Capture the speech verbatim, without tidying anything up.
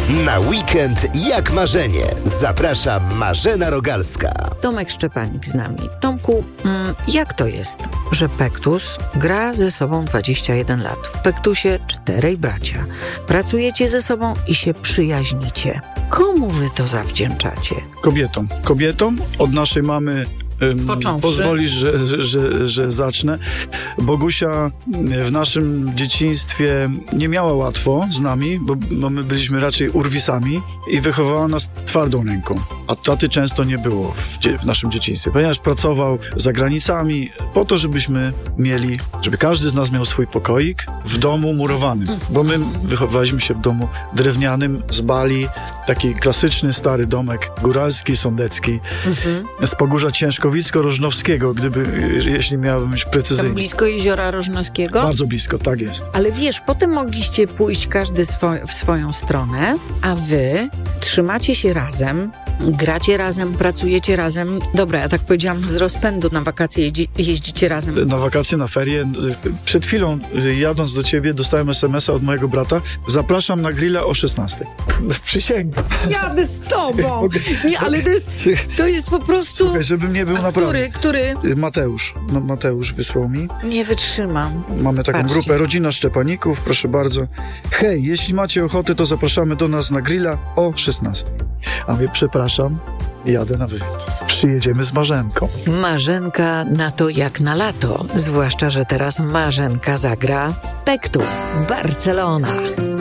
Na weekend jak marzenie. Zaprasza Marzena Rogalska. Tomek Szczepanik z nami. Tomku, mm, jak to jest, że Pektus gra ze sobą dwadzieścia jeden lat? W Pektusie czterej bracia. Pracujecie ze sobą i się przyjaźnicie. Komu wy to zawdzięczacie? Kobietom. Kobietom od naszej mamy. Począwszy. Pozwolisz, że, że, że, że zacznę. Bogusia w naszym dzieciństwie nie miała łatwo z nami, bo, bo my byliśmy raczej urwisami i wychowała nas twardą ręką. A taty często nie było w, dzie- w naszym dzieciństwie, ponieważ pracował za granicami po to, żebyśmy mieli, żeby każdy z nas miał swój pokoik w domu murowanym. Bo my wychowaliśmy się w domu drewnianym z Bali, taki klasyczny, stary domek góralski, sądecki, mhm. z Pogórza Ciężkowicko-Rożnowskiego, gdyby, jeśli miałbym być precyzyjny. Tam blisko Jeziora Rożnowskiego? Bardzo blisko, tak jest. Ale wiesz, potem mogliście pójść każdy swo- w swoją stronę, a wy trzymacie się razem, gracie razem, pracujecie razem. Dobra, ja tak powiedziałam z rozpędu, na wakacje jeździ- jeździcie razem. Na wakacje, na ferie. Przed chwilą, jadąc do ciebie, dostałem es em es a od mojego brata. Zapraszam na grilla o szesnastej. Przysięgam. Jadę z tobą! Nie, ale to jest, to jest po prostu... Słuchaj, żebym nie był A naprawdę. który, który? Mateusz. No, Mateusz wysłał mi. Nie wytrzymam. Mamy taką Patrzcie. grupę Rodzina Szczepaników, proszę bardzo. Hej, jeśli macie ochotę, to zapraszamy do nas na grilla o szesnastej. A mówię, przepraszam, jadę na wywiad. Przyjedziemy z Marzenką. Marzenka na to jak na lato. Zwłaszcza, że teraz Marzenka zagra Pektus Barcelona.